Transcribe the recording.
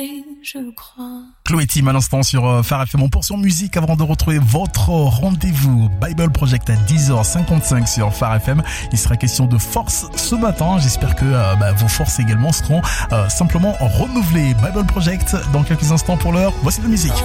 je crois. Chloé Tim à l'instant sur Phare FM. On poursuit en musique avant de retrouver votre rendez-vous Bible Project à 10h55 sur Phare FM. Il sera question de force ce matin. J'espère que vos forces également seront simplement renouvelées. Bible Project dans quelques instants pour l'heure. Voici de la musique.